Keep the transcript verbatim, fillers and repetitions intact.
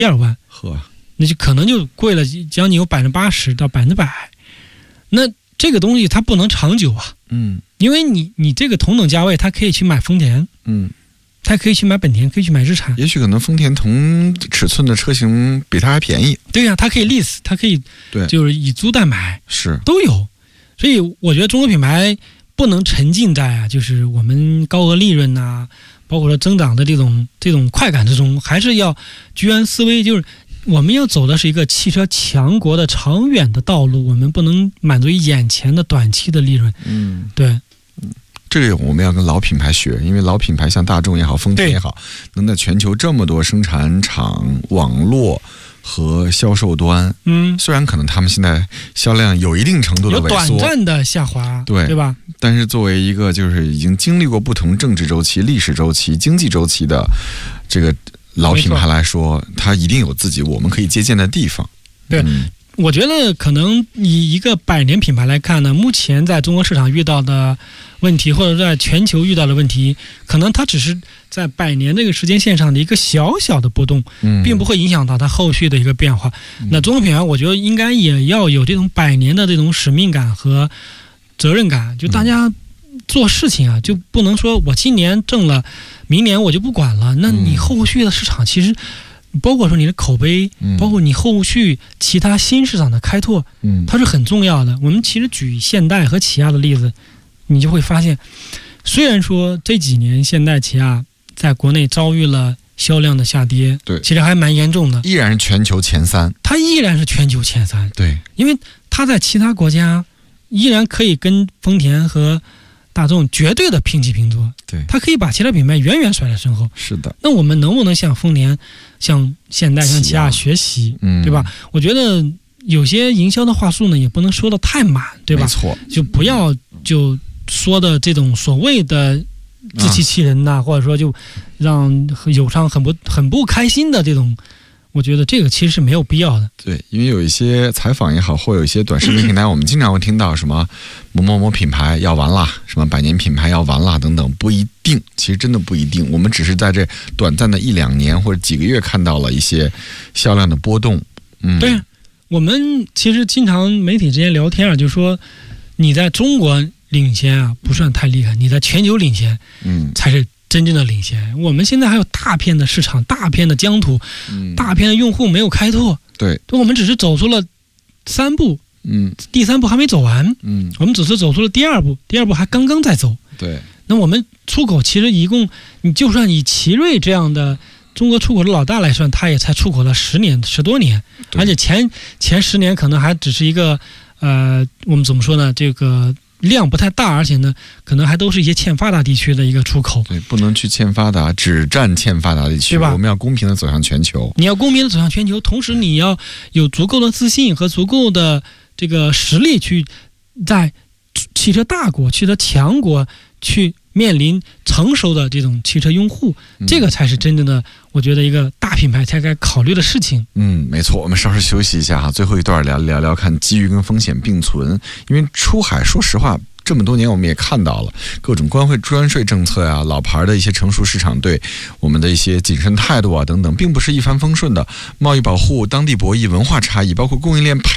一二万， 呵， 那就可能就贵了将近有百分之八十到百分之百。那这个东西它不能长久啊， 嗯， 因为你你这个同等价位，它可以去买丰田， 嗯， 它可以去买本田，可以去买日产， 也许可能丰田同尺寸的车型比它还便宜。 对呀、啊，它可以 lease， 它可以对， 就是以租代买， 是都有。所以我觉得中国品牌不能沉浸在啊，就是我们高额利润呐、啊，包括说增长的这种这种快感之中，还是要居安思危，就是我们要走的是一个汽车强国的长远的道路，我们不能满足于眼前的短期的利润。 嗯， 对。 这个我们要跟老品牌学，因为老品牌像大众也好，丰田也好，能在全球这么多生产厂、网络和销售端， 嗯， 虽然可能他们现在销量有一定程度的有萎缩， 短暂的下滑， 对对吧？ 但是作为一个就是已经经历过不同政治周期、历史周期、经济周期的这个老品牌来说，它一定有自己我们可以借鉴的地方。 对。嗯，我觉得可能以一个百年品牌来看呢，目前在中国市场遇到的问题，或者在全球遇到的问题，可能它只是在百年这个时间线上的一个小小的波动， 嗯， 并不会影响到它后续的一个变化。 嗯、 那中国品牌，我觉得应该也要有这种百年的这种使命感和责任感，就大家做事情啊，就不能说我今年挣了，明年我就不管了。那你后续的市场其实。包括说你的口碑， 嗯、 包括你后续其他新市场的开拓， 嗯， 它是很重要的。我们其实举现代和起亚的例子，你就会发现，虽然说这几年现代起亚在国内遭遇了销量的下跌， 对， 其实还蛮严重的， 依然是全球前三， 它依然是全球前三， 对， 因为它在其他国家依然可以跟丰田和大众绝对的平起平坐， 对， 它可以把其他品牌远远甩在身后。 是的， 那我们能不能像丰田、像现代、像起亚学习， 嗯， 对吧？我觉得有些营销的话术呢，也不能说的太满，对吧？ 没错， 就不要就说的这种所谓的自欺欺人呐、啊，或者说就让友商很不很不开心的这种。我觉得这个其实是没有必要的。 对，因为有一些采访也好，或有一些短视频平台，我们经常会听到什么某某某品牌要完啦，什么百年品牌要完啦等等，不一定，其实真的不一定。我们只是在这短暂的一两年或者几个月看到了一些销量的波动。嗯， 对，我们其实经常媒体之间聊天啊，就说你在中国领先啊不算太厉害，你在全球领先，嗯，才是。真正的领先，我们现在还有大片的市场、大片的疆土、嗯、大片的用户没有开拓。 对， 我们只是走出了三步， 嗯， 第三步还没走完， 嗯， 我们只是走出了第二步，第二步还刚刚在走。 对， 那我们出口其实一共，你就算以奇瑞这样的中国出口的老大来算，他也才出口了十年、十多年，而且前前十年可能还只是一个呃，我们怎么说呢？这个。量不太大，而且呢，可能还都是一些欠发达地区的一个出口。 对，不能去欠发达，只占欠发达地区， 对吧？ 我们要公平的走向全球。 你要公平的走向全球，同时你要有足够的自信和足够的这个实力，去在汽车大国、汽车强国去面临成熟的这种汽车用户， 嗯、 这个才是真正的，我觉得一个大品牌才该考虑的事情。 嗯，没错。我们稍事休息一下哈，最后一段聊聊聊看机遇跟风险并存。因为出海，说实话，这么多年我们也看到了各种关税、专税政策呀、啊，老牌的一些成熟市场对我们的一些谨慎态度啊等等，并不是一帆风顺的。贸易保护、当地博弈、文化差异，包括供应链配。